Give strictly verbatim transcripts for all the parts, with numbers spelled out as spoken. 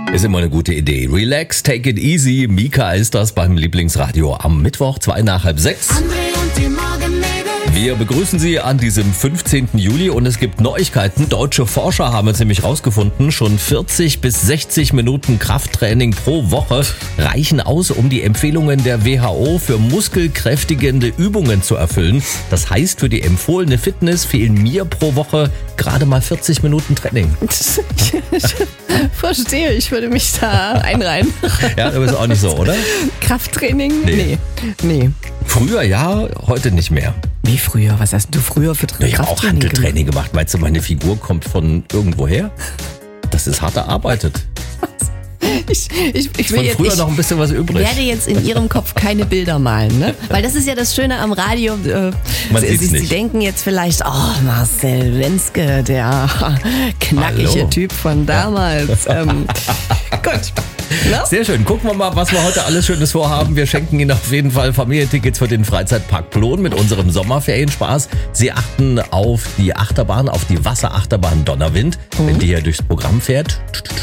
Ist immer eine gute Idee. Relax, take it easy. Mika ist das beim Lieblingsradio am Mittwoch, zwei nach halb sechs. André und die Morgenmädels. Wir begrüßen Sie an diesem fünfzehnten Juli und es gibt Neuigkeiten. Deutsche Forscher haben es nämlich rausgefunden, schon vierzig bis sechzig Minuten Krafttraining pro Woche reichen aus, um die Empfehlungen der W H O für muskelkräftigende Übungen zu erfüllen. Das heißt, für die empfohlene Fitness fehlen mir pro Woche gerade mal vierzig Minuten Training. Verstehe, ich würde mich da einreihen. Ja, du bist auch nicht so, oder? Krafttraining? Nee. Nee. nee. Früher ja, heute nicht mehr. Wie früher? Was hast du früher für Tra- Ich habe auch Krafttraining Hanteltraining gemacht. Meinst du, meine Figur kommt von irgendwoher? Das ist hart erarbeitet. Ich, ich, ich will Von jetzt, früher ich noch ein bisschen was übrig. werde jetzt in Ihrem Kopf keine Bilder malen, ne? Weil das ist ja das Schöne am Radio. Äh, Man Sie, sieht's Sie, nicht. Sie denken jetzt vielleicht, oh, Marcel Wenske, der knackige Hallo. Typ von damals. ähm, gut. Na? Sehr schön. Gucken wir mal, was wir heute alles Schönes vorhaben. Wir schenken Ihnen auf jeden Fall Familientickets für den Freizeitpark Plon mit unserem Sommerferienspaß. Sie achten auf die Achterbahn, auf die Wasserachterbahn Donnerwind, wenn die hier durchs Programm fährt.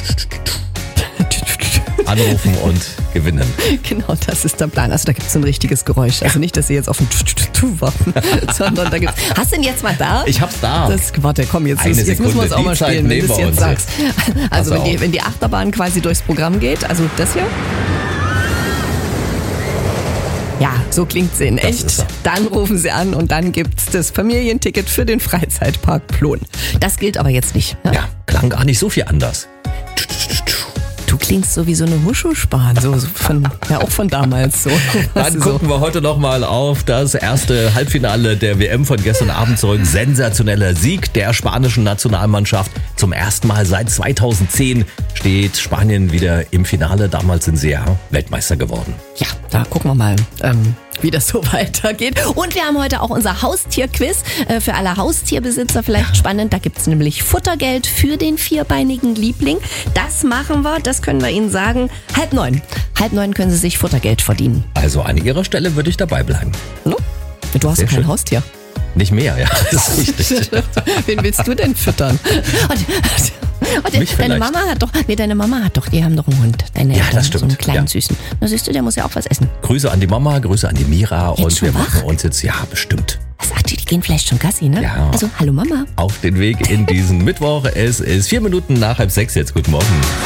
Anrufen und gewinnen. Genau, das ist der Plan. Also da gibt es so ein richtiges Geräusch. Also nicht, dass Sie jetzt auf ein Tu warten, sondern da gibt's. Hast du ihn jetzt mal da? Ich hab's da. Das, warte, komm, jetzt, Eine jetzt müssen wir Sekunde, es auch die mal Zeit spielen, wenn nehmen du es wir jetzt uns sagst. Also Pass wenn die, auf. wenn die Achterbahn quasi durchs Programm geht, also das hier. Ja, so klingt sie in Das echt. ist er. Dann rufen Sie an und dann gibt's das Familienticket für den Freizeitpark Plon. Das gilt aber jetzt nicht. Ne? Ja, klang gar nicht so viel anders. Du klingst so wie so eine Muschelspahn, so, so von, ja auch von damals. So. Weißt Dann du, so. gucken wir heute nochmal auf das erste Halbfinale der W M von gestern Abend zurück. Sensationeller Sieg der spanischen Nationalmannschaft. Zum ersten Mal seit zweitausendzehn steht Spanien wieder im Finale. Damals sind sie ja Weltmeister geworden. Ja, da gucken wir mal, ähm, wie das so weitergeht. Und wir haben heute auch unser Haustierquiz äh, für alle Haustierbesitzer. Vielleicht spannend, da gibt's nämlich Futtergeld für den vierbeinigen Liebling. Das machen wir, das können wir Ihnen sagen. Halb neun. Halb neun können Sie sich Futtergeld verdienen. Also an Ihrer Stelle würde ich dabei bleiben. No? Du hast Sehr ja kein schön. Haustier. Nicht mehr, ja. Das ist richtig. Wen willst du denn füttern? Und, und Mich deine vielleicht. Mama hat doch, nee, deine Mama hat doch, die haben doch einen Hund. Deine Ja, Eltern, das stimmt. So einen kleinen Ja. Süßen. Na siehst du, der muss ja auch was essen. Grüße an die Mama, Grüße an die Mira Jetzt und schon wir wach? machen uns jetzt, ja bestimmt, Was sagt die? Die gehen vielleicht schon Gassi, ne? Ja. Also, hallo Mama. auf den Weg in diesen Mittwoch. Es ist vier Minuten nach halb sechs jetzt. Guten Morgen.